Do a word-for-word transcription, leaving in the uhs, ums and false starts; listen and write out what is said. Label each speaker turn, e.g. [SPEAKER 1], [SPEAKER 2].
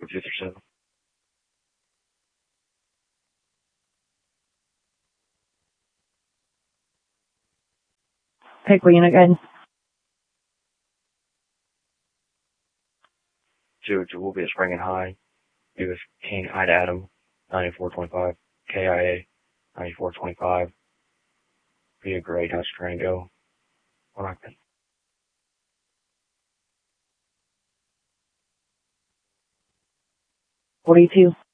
[SPEAKER 1] two three seven.
[SPEAKER 2] Pick what unit guide?
[SPEAKER 1] Two two will be a spring and high. Be with King Ida Adam, ninety-four twenty-five. K I A, ninety-four twenty-five. Be a great house trying to go. Rockman.
[SPEAKER 2] forty-two.